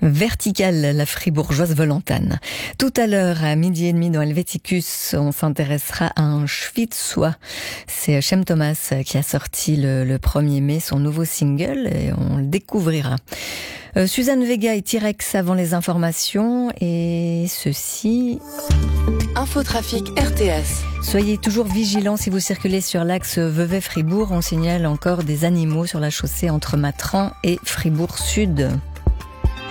Verticale, la fribourgeoise volantane. Tout à l'heure, à 12h30 dans Helvéticus, on s'intéressera à un Schwytzois. C'est Shem Thomas qui a sorti le 1er mai son nouveau single et on le découvrira. Suzanne Vega et T-Rex avant les informations et ceci... Infotrafic RTS. Soyez toujours vigilants si vous circulez sur l'axe Vevey-Fribourg. On signale encore des animaux sur la chaussée entre Matran et Fribourg-Sud.